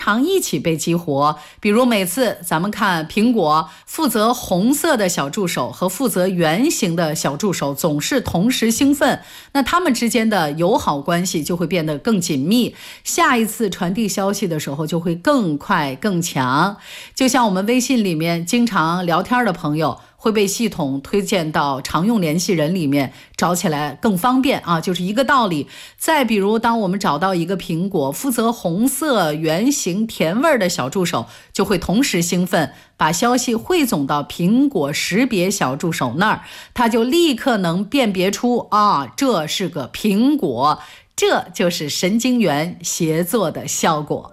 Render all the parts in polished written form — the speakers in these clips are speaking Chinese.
常一起被激活。比如每次咱们看苹果，负责红色的小助手和负责圆形的小助手总是同时兴奋，那他们之间的友好关系就会变得更紧密，下一次传递消息的时候就会更快更强。就像我们微信里面经常聊天的朋友，会被系统推荐到常用联系人里面，找起来更方便啊，就是一个道理。再比如，当我们找到一个苹果，负责红色、圆形、甜味的小助手，就会同时兴奋，把消息汇总到苹果识别小助手那儿，他就立刻能辨别出这是个苹果，这就是神经元协作的效果。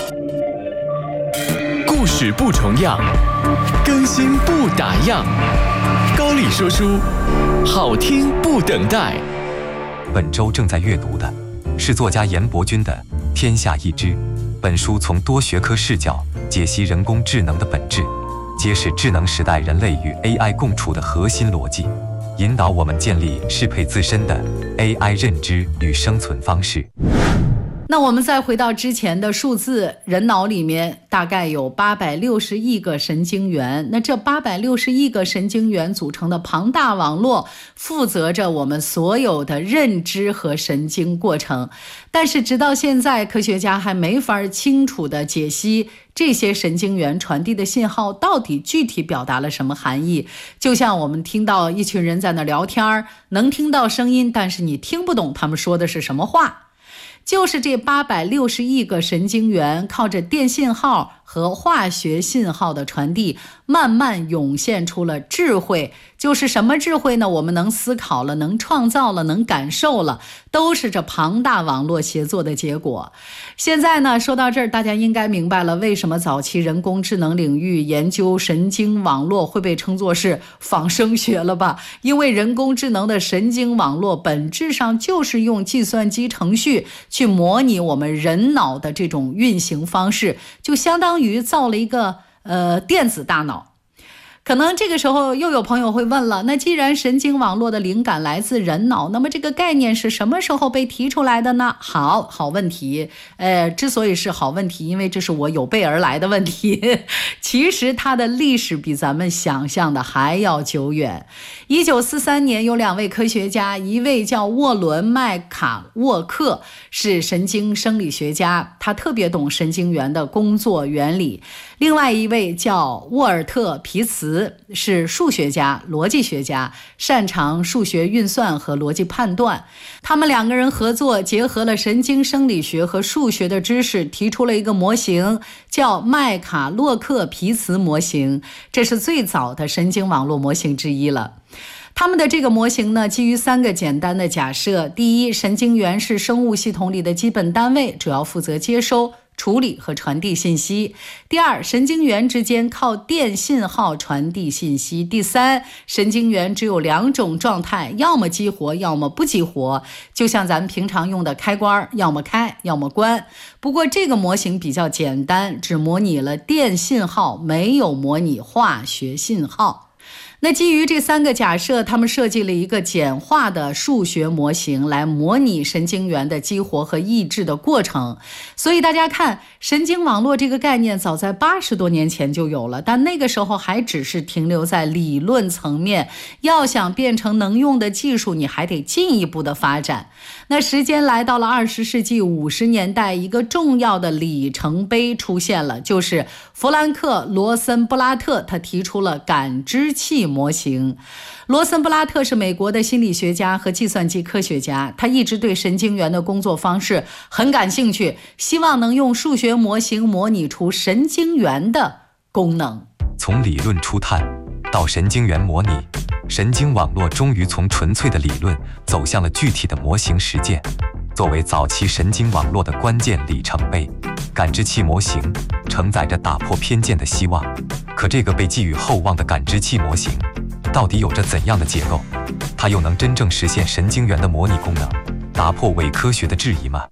故事不重样，更新不打烊，高丽说书，好听不等待。 本周正在阅读的是作家严伯钧的《天下一知》。本书从多学科视角解析人工智能的本质，揭示智能时代人类与 AI 共处的核心逻辑，引导我们建立适配自身的 AI 认知与生存方式。 那我们再回到之前的数字，人脑里面大概有860亿个神经元，那这860亿个神经元组成的庞大网络，负责着我们所有的认知和神经过程。但是直到现在，科学家还没法清楚地解析这些神经元传递的信号到底具体表达了什么含义。就像我们听到一群人在那聊天，能听到声音，但是你听不懂他们说的是什么话。就是这860亿个神经元靠着电信号和化学信号的传递，慢慢涌现出了智慧。就是什么智慧呢？我们能思考了，能创造了，能感受了，都是这庞大网络协作的结果。现在呢，说到这儿，大家应该明白了为什么早期人工智能领域研究神经网络会被称作是仿生学了吧？因为人工智能的神经网络本质上就是用计算机程序去模拟我们人脑的这种运行方式，就相当于造了一个电子大脑。可能这个时候又有朋友会问了，那既然神经网络的灵感来自人脑，那么这个概念是什么时候被提出来的呢？好问题。之所以是好问题，因为这是我有备而来的问题。其实它的历史比咱们想象的还要久远。1943年有2位科学家，一位叫沃伦·麦卡沃克，是神经生理学家，他特别懂神经元的工作原理。另外一位叫沃尔特·皮茨，是数学家、逻辑学家，擅长数学运算和逻辑判断。他们2个人合作，结合了神经生理学和数学的知识，提出了一个模型，叫麦卡洛克皮茨模型。这是最早的神经网络模型之一了。他们的这个模型呢，基于3个简单的假设。第一，神经元是生物系统里的基本单位，主要负责接收、处理和传递信息。第二，神经元之间靠电信号传递信息。第三，神经元只有2种状态，要么激活，要么不激活，就像咱们平常用的开关，要么开，要么关。不过这个模型比较简单，只模拟了电信号，没有模拟化学信号。那基于这3个假设，他们设计了一个简化的数学模型来模拟神经元的激活和抑制的过程。所以大家看，神经网络这个概念早在80多年前就有了，但那个时候还只是停留在理论层面，要想变成能用的技术，你还得进一步的发展。那时间来到了20世纪50年代，一个重要的里程碑出现了，就是弗兰克·罗森布拉特，他提出了感知器模型。罗森布拉特是美国的心理学家和计算机科学家，他一直对神经元的工作方式很感兴趣，希望能用数学模型模拟出神经元的功能。 从理论初探到神经元模拟，神经网络终于从纯粹的理论走向了具体的模型实践。作为早期神经网络的关键里程碑，感知器模型承载着打破偏见的希望。可这个被寄予厚望的感知器模型到底有着怎样的结构？它又能真正实现神经元的模拟功能，打破伪科学的质疑吗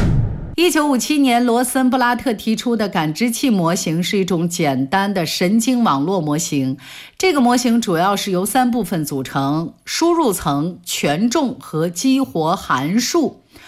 ？1957年，罗森布拉特提出的感知器模型是一种简单的神经网络模型。这个模型主要是由3部分组成：输入层、权重和激活函数。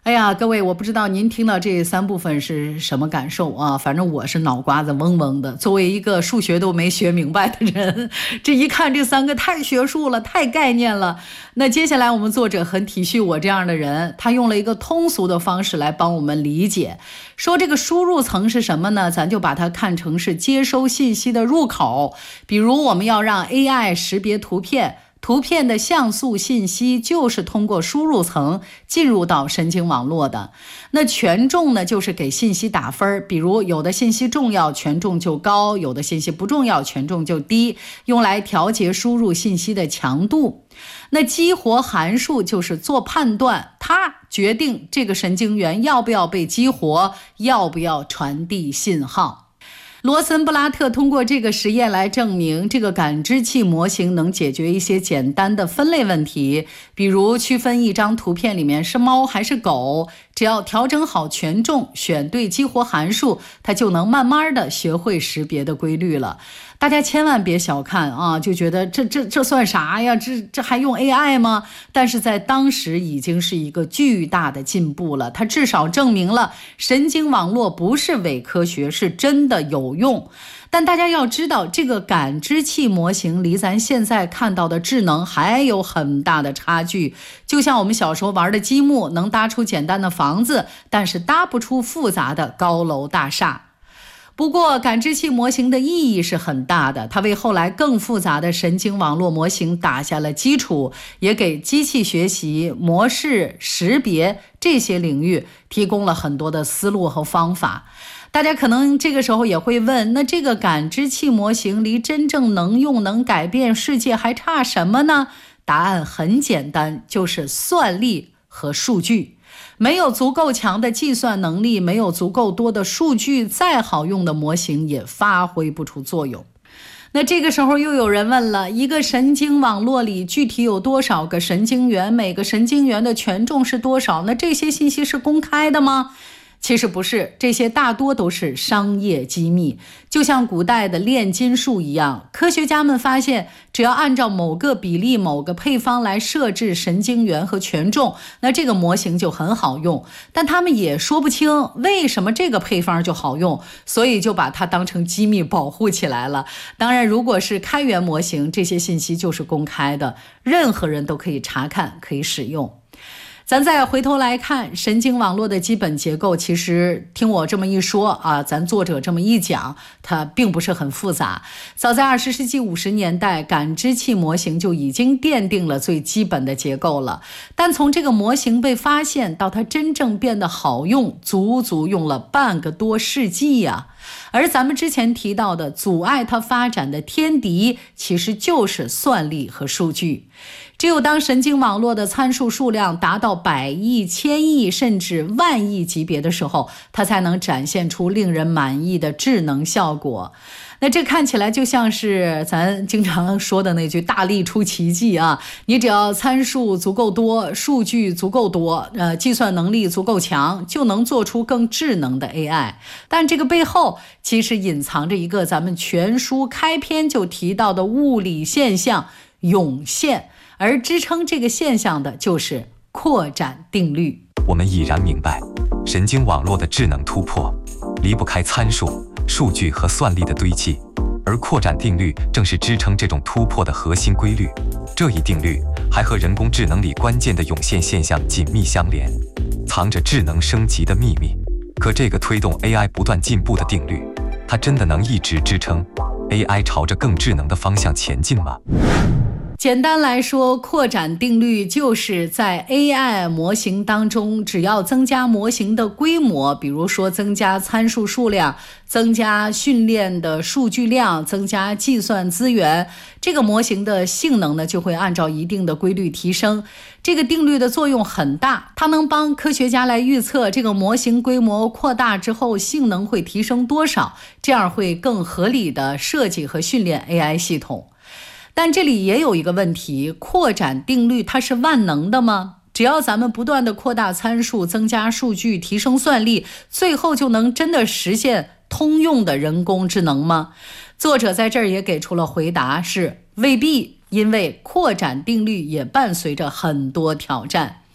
哎呀，各位，我不知道您听到这3部分是什么感受啊？反正我是脑瓜子嗡嗡的。作为一个数学都没学明白的人，这一看这3个太学术了，太概念了。那接下来我们作者很体恤我这样的人，他用了一个通俗的方式来帮我们理解。说这个输入层是什么呢？咱就把它看成是接收信息的入口。比如我们要让 AI 识别图片，图片的像素信息就是通过输入层进入到神经网络的。那权重呢，就是给信息打分，比如有的信息重要，权重就高；有的信息不重要，权重就低，用来调节输入信息的强度。那激活函数就是做判断，它决定这个神经元要不要被激活，要不要传递信号。罗森布拉特通过这个实验来证明，这个感知器模型能解决一些简单的分类问题，比如区分一张图片里面是猫还是狗，只要调整好权重，选对激活函数，它就能慢慢的学会识别的规律了。大家千万别小看啊，就觉得这算啥呀？这还用 AI 吗？但是在当时已经是一个巨大的进步了，它至少证明了神经网络不是伪科学，是真的有用。但大家要知道，这个感知器模型离咱现在看到的智能还有很大的差距。就像我们小时候玩的积木，能搭出简单的房子，但是搭不出复杂的高楼大厦。不过感知器模型的意义是很大的，它为后来更复杂的神经网络模型打下了基础，也给机器学习、模式识别这些领域提供了很多的思路和方法。大家可能这个时候也会问，那这个感知器模型离真正能用、能改变世界还差什么呢？答案很简单，就是算力和数据。没有足够强的计算能力，没有足够多的数据，再好用的模型也发挥不出作用。那这个时候又有人问了，一个神经网络里具体有多少个神经元，每个神经元的权重是多少？那这些信息是公开的吗？其实不是，这些大多都是商业机密。就像古代的炼金术一样，科学家们发现，只要按照某个比例、某个配方来设置神经元和权重，那这个模型就很好用。但他们也说不清为什么这个配方就好用，所以就把它当成机密保护起来了。当然，如果是开源模型，这些信息就是公开的，任何人都可以查看，可以使用。咱再回头来看神经网络的基本结构，其实听我这么一说啊，咱作者这么一讲，它并不是很复杂。早在20世纪50年代，感知器模型就已经奠定了最基本的结构了。但从这个模型被发现到它真正变得好用，足足用了半个多世纪呀。而咱们之前提到的阻碍它发展的天敌，其实就是算力和数据。只有当神经网络的参数数量达到100亿、1000亿甚至万亿级别的时候，它才能展现出令人满意的智能效果。那这看起来就像是咱经常说的那句大力出奇迹啊，你只要参数足够多，数据足够多，计算能力足够强，就能做出更智能的 AI。 但这个背后其实隐藏着一个咱们全书开篇就提到的物理现象涌现，而支撑这个现象的就是扩展定律。 我们已然明白，神经网络的智能突破离不开参数、数据和算力的堆砌，而扩展定律正是支撑这种突破的核心规律。这一定律还和人工智能里关键的涌现现象紧密相连，藏着智能升级的秘密。可这个推动 AI 不断进步的定律，它真的能一直支撑 AI 朝着更智能的方向前进吗？ 简单来说，扩展定律就是在 AI 模型当中，只要增加模型的规模，比如说增加参数数量，增加训练的数据量，增加计算资源，这个模型的性能呢就会按照一定的规律提升。这个定律的作用很大，它能帮科学家来预测这个模型规模扩大之后性能会提升多少，这样会更合理的设计和训练 AI 系统。但这里也有一个问题，扩展定律它是万能的吗？只要咱们不断的扩大参数，增加数据，提升算力，最后就能真的实现通用的人工智能吗？作者在这儿也给出了回答，是未必，因为扩展定律也伴随着很多挑战。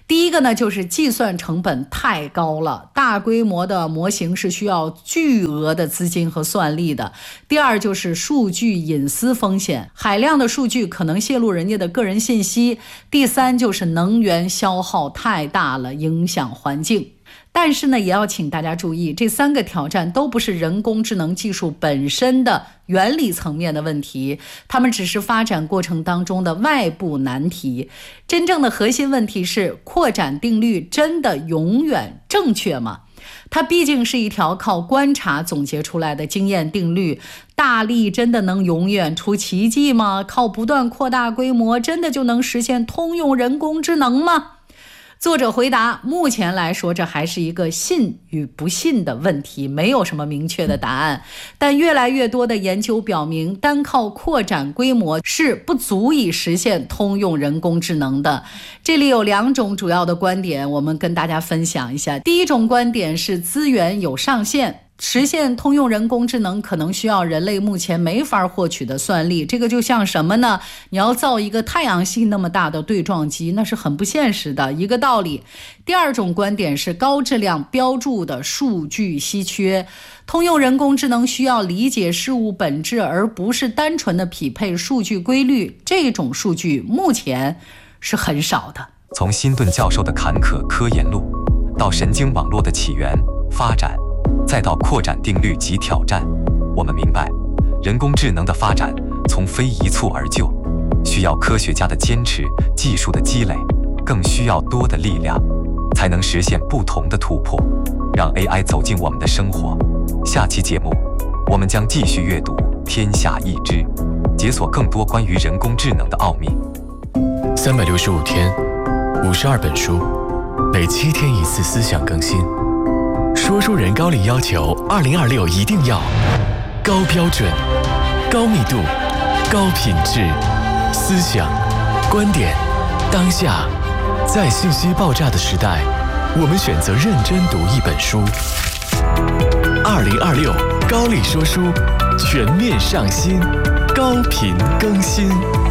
第一个呢，就是计算成本太高了，大规模的模型是需要巨额的资金和算力的。第二就是数据隐私风险，海量的数据可能泄露人家的个人信息。第三就是能源消耗太大了，影响环境。但是呢，也要请大家注意，这3个挑战都不是人工智能技术本身的原理层面的问题，它们只是发展过程当中的外部难题。真正的核心问题是，扩展定律真的永远正确吗？它毕竟是一条靠观察总结出来的经验定律，大力真的能永远出奇迹吗？靠不断扩大规模，真的就能实现通用人工智能吗？作者回答，目前来说这还是一个信与不信的问题，没有什么明确的答案。但越来越多的研究表明，单靠扩展规模是不足以实现通用人工智能的。这里有2种主要的观点，我们跟大家分享一下。第一种观点是资源有上限，实现通用人工智能可能需要人类目前没法获取的算力，这个就像什么呢？你要造一个太阳系那么大的对撞机，那是很不现实的一个道理。第二种观点是高质量标注的数据稀缺，通用人工智能需要理解事物本质，而不是单纯的匹配数据规律，这种数据目前是很少的。 从辛顿教授的坎坷科研路，到神经网络的起源、发展，再到扩展定律及挑战，我们明白，人工智能的发展从非一蹴而就，需要科学家的坚持、技术的积累，更需要多的力量，才能实现不同的突破，让 AI 走进我们的生活。下期节目，我们将继续阅读《天下易知》，解锁更多关于人工智能的奥秘。 365天，52本书，每7天1次思想更新。说书人高瓴要求2026一定要高标准、高密度、高品质，思想、观点、当下，在信息爆炸的时代，我们选择认真读一本书。2026高瓴说书全面上新，高频更新。